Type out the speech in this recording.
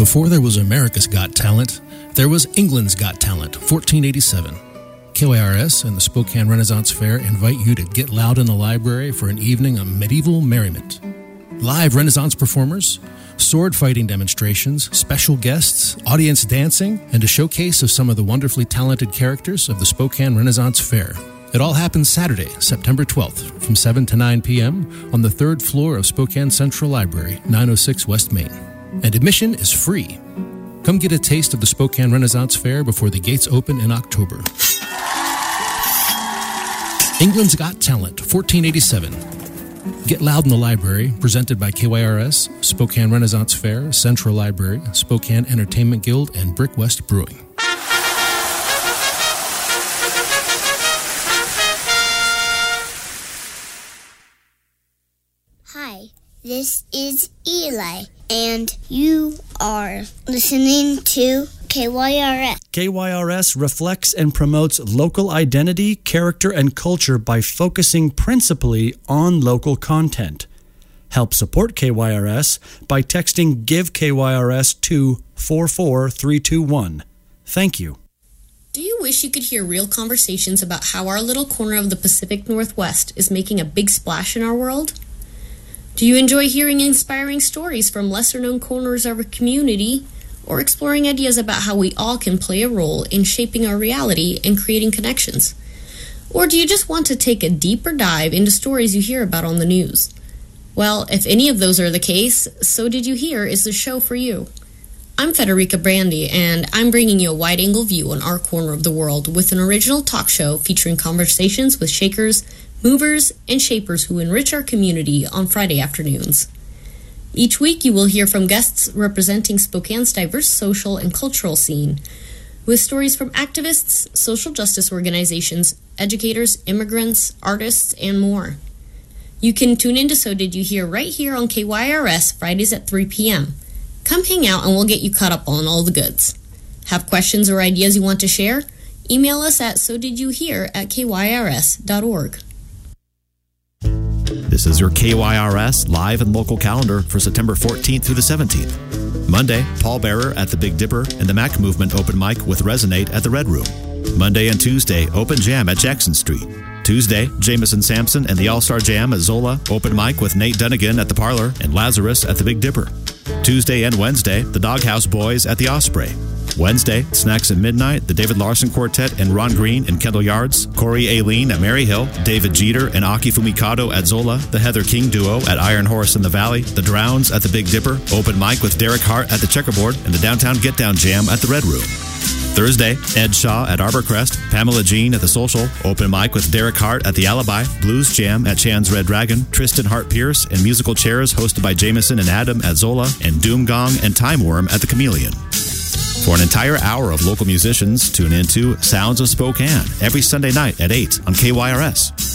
Before there was America's Got Talent, there was England's Got Talent, 1487. KYRS and the Spokane Renaissance Fair invite you to get loud in the library for an evening of medieval merriment. Live Renaissance performers, sword fighting demonstrations, special guests, audience dancing, and a showcase of some of the wonderfully talented characters of the Spokane Renaissance Fair. It all happens Saturday, September 12th, from 7 to 9 p.m. on the third floor of Spokane Central Library, 906 West Main. And admission is free. Come get a taste of the Spokane Renaissance Fair before the gates open in October. England's Got Talent, 1487. Get Loud in the Library, presented by KYRS, Spokane Renaissance Fair, Central Library, Spokane Entertainment Guild, and Brick West Brewing. Hi, this is Eli, and you are listening to KYRS. KYRS reflects and promotes local identity, character, and culture by focusing principally on local content. Help support KYRS by texting Give KYRS to 44321. Thank you. Do you wish you could hear real conversations about how our little corner of the Pacific Northwest is making a big splash in our world? Do you enjoy hearing inspiring stories from lesser-known corners of our community, or exploring ideas about how we all can play a role in shaping our reality and creating connections? Or do you just want to take a deeper dive into stories you hear about on the news? Well, if any of those are the case, So Did You Hear is the show for you. I'm Federica Brandy, and I'm bringing you a wide-angle view on our corner of the world with an original talk show featuring conversations with shakers, movers, and shapers who enrich our community on Friday afternoons. Each week you will hear from guests representing Spokane's diverse social and cultural scene, with stories from activists, social justice organizations, educators, immigrants, artists, and more. You can tune in to So Did You Hear right here on KYRS Fridays at 3 p.m. Come hang out and we'll get you caught up on all the goods. Have questions or ideas you want to share? Email us at sodidYouhear@kyrs.org. This is your KYRS live and local calendar for September 14th through the 17th. Monday, Paul Bearer at the Big Dipper and the Mac Movement open mic with Resonate at the Red Room. Monday and Tuesday, Open Jam at Jackson Street. Tuesday, Jameson Sampson and the All-Star Jam at Zola, open mic with Nate Dunnigan at the Parlor and Lazarus at the Big Dipper. Tuesday and Wednesday, the Doghouse Boys at the Osprey. Wednesday, Snacks at Midnight, the David Larson Quartet and Ron Green in Kendall Yards, Corey Aileen at Maryhill, David Jeter and Aki Fumikado at Zola, the Heather King Duo at Iron Horse in the Valley, the Drowns at the Big Dipper, open mic with Derek Hart at the Checkerboard, and the Downtown Get Down Jam at the Red Room. Thursday, Ed Shaw at Arborcrest, Pamela Jean at the Social, open mic with Derek Hart at the Alibi, Blues Jam at Chan's Red Dragon, Tristan Hart Pierce and musical chairs hosted by Jameson and Adam at Zola, and Doom Gong and Time Worm at the Chameleon. For an entire hour of local musicians, tune into Sounds of Spokane every Sunday night at 8 on KYRS.